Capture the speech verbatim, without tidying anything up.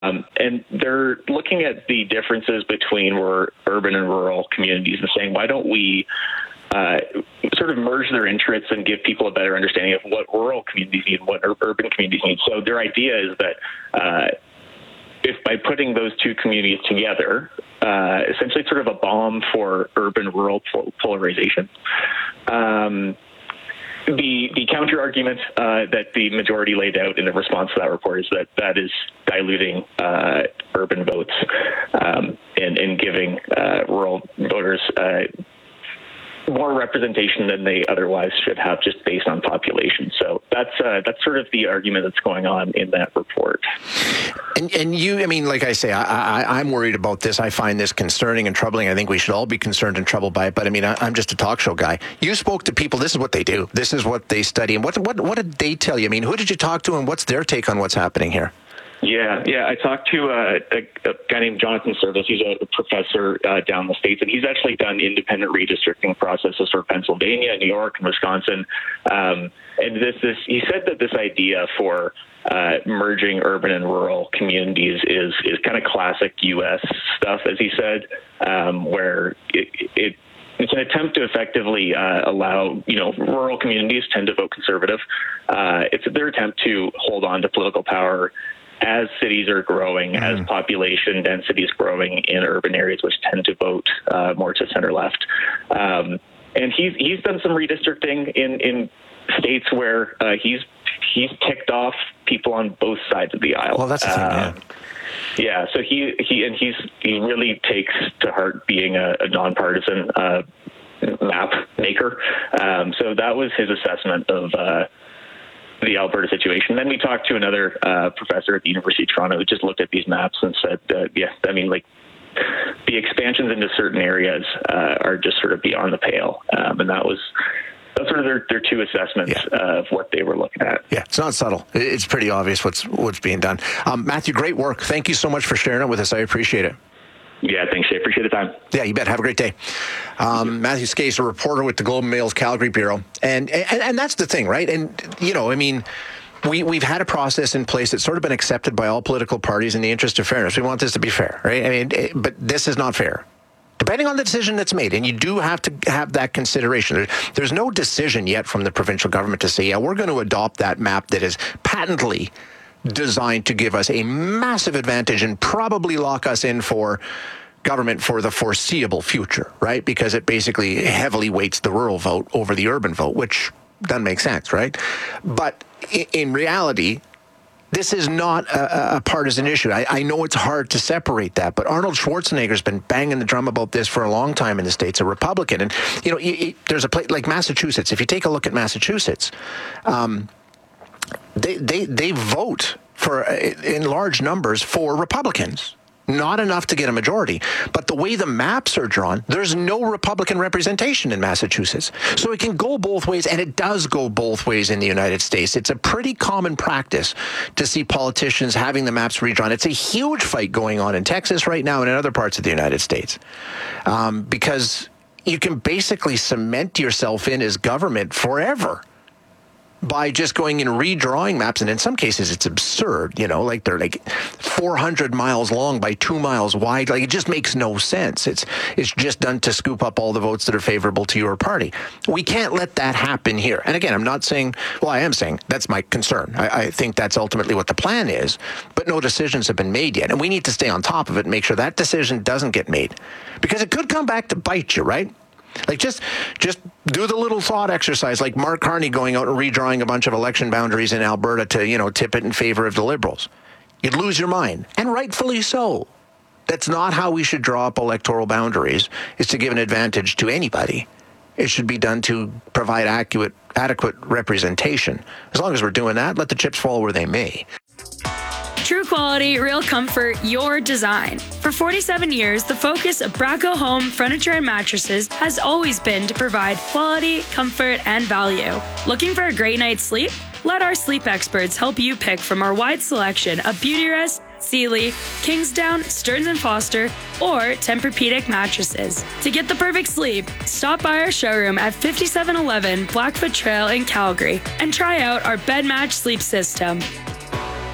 Um, and they're looking at the differences between urban and rural communities and saying, why don't we uh, sort of merge their interests and give people a better understanding of what rural communities need and what urban communities need. So their idea is that uh, if by putting those two communities together, uh, essentially sort of a bomb for urban-rural polarization. Um, The the counter argument uh, that the majority laid out in the response to that report is that that is diluting uh, urban votes um, and, and giving uh, rural voters uh, more representation than they otherwise should have just based on population. So that's uh, that's sort of the argument that's going on in that report. And, and you, I mean, like I say, I, I, I'm worried about this. I find this concerning and troubling. I think we should all be concerned and troubled by it. But I mean, I, I'm just a talk show guy. You spoke to people. This is what they do. This is what they study. And what what what did they tell you? I mean, who did you talk to, and what's their take on what's happening here? Yeah, yeah. I talked to uh, a, a guy named Jonathan Service. He's a professor uh, down the States, and he's actually done independent redistricting processes for Pennsylvania, New York, and Wisconsin. Um, and this, this, he said that this idea for uh, merging urban and rural communities is is kind of classic U S stuff, as he said, um, where it, it it's an attempt to effectively uh, allow, you know, rural communities tend to vote conservative. Uh, it's their attempt to hold on to political power as cities are growing, mm. as population density is growing in urban areas, which tend to vote uh, more to center left. Um, and he's he's done some redistricting in, in states where uh, he's he's ticked off people on both sides of the aisle. Well, that's the thing, uh, yeah. Yeah, so he he and he's he really takes to heart being a, a nonpartisan uh, map maker. Um, so that was his assessment of Uh, the Alberta situation. Then we talked to another uh, professor at the University of Toronto who just looked at these maps and said, uh, yeah, I mean, like, the expansions into certain areas uh, are just sort of beyond the pale. Um, and that was that's sort of their, their two assessments yeah. of what they were looking at. Yeah, it's not subtle. It's pretty obvious what's what's being done. Um, Matthew, great work. Thank you so much for sharing it with us. I appreciate it. Yeah, thanks, Shay. Appreciate the time. Yeah, you bet. Have a great day. Um, Matthew Skase, a reporter with the Globe and Mail's Calgary Bureau. And, and and that's the thing, right? And, you know, I mean, we, we've had a process in place that's sort of been accepted by all political parties in the interest of fairness. We want this to be fair, right? I mean, but this is not fair. Depending on the decision that's made, and you do have to have that consideration. There, there's no decision yet from the provincial government to say, yeah, we're going to adopt that map that is patently designed to give us a massive advantage and probably lock us in for government for the foreseeable future, right? Because it basically heavily weights the rural vote over the urban vote, which doesn't make sense, right? But in reality, this is not a, a partisan issue. I, I know it's hard to separate that, but Arnold Schwarzenegger's been banging the drum about this for a long time in the States, a Republican. And, you know, it, it, there's a place like Massachusetts. If you take a look at Massachusetts, um, They, they they vote for in large numbers for Republicans. Not enough to get a majority. But the way the maps are drawn, there's no Republican representation in Massachusetts. So it can go both ways, and it does go both ways in the United States. It's a pretty common practice to see politicians having the maps redrawn. It's a huge fight going on in Texas right now and in other parts of the United States. Um, because you can basically cement yourself in as government forever by just going and redrawing maps. And in some cases, it's absurd, you know, like they're like four hundred miles long by two miles wide. Like, it just makes no sense. It's it's just done to scoop up all the votes that are favorable to your party. We can't let that happen here. And again, I'm not saying, well, I am saying that's my concern. I, I think that's ultimately what the plan is, but no decisions have been made yet. And we need to stay on top of it and make sure that decision doesn't get made, because it could come back to bite you, right? Like, just just do the little thought exercise, like Mark Carney going out and redrawing a bunch of election boundaries in Alberta to, you know, tip it in favor of the Liberals. You'd lose your mind, and rightfully so. That's not how we should draw up electoral boundaries, is to give an advantage to anybody. It should be done to provide adequate, adequate representation. As long as we're doing that, let the chips fall where they may. True quality, real comfort, your design. For forty-seven years, the focus of Braco Home Furniture and Mattresses has always been to provide quality, comfort, and value. Looking for a great night's sleep? Let our sleep experts help you pick from our wide selection of Beautyrest, Sealy, Kingsdown, Stearns and Foster, or Tempur-Pedic mattresses. To get the perfect sleep, stop by our showroom at fifty-seven eleven Blackfoot Trail in Calgary and try out our bed match sleep system.